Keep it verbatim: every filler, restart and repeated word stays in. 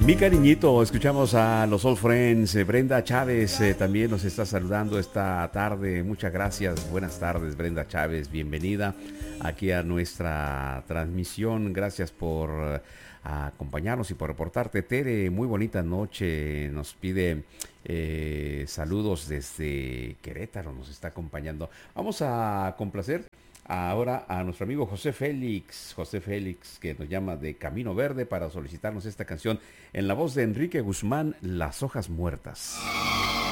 Mi cariñito, escuchamos a los Old Friends. eh, Brenda Chávez eh, también nos está saludando esta tarde. Muchas gracias. Buenas tardes, Brenda Chávez. Bienvenida aquí a nuestra transmisión. Gracias por eh, acompañarnos y por reportarte. Tere, muy bonita noche. Nos pide eh, saludos desde Querétaro. Nos está acompañando. Vamos a complacer ahora a nuestro amigo José Félix, José Félix, que nos llama de Camino Verde para solicitarnos esta canción en la voz de Enrique Guzmán, Las hojas muertas.